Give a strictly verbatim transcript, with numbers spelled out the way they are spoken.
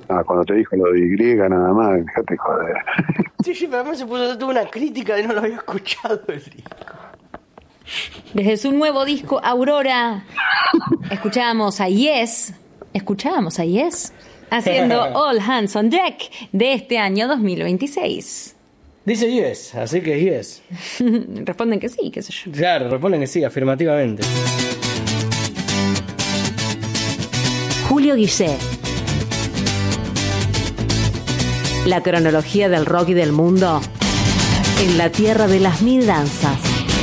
Ah, cuando te dijo lo de Y nada más, dejate joder. Sí, sí, pero además se puso a hacer toda una crítica de no lo había escuchado el disco. Desde su nuevo disco, Aurora, escuchábamos a Yes, escuchábamos a Yes, haciendo All Hands on Deck de este año dos mil veintiséis. Dice yes, así que yes. Responden que sí, qué sé yo. Claro, responden que sí, afirmativamente. Julio Guisé. La cronología del rock y del mundo en la tierra de las mil danzas.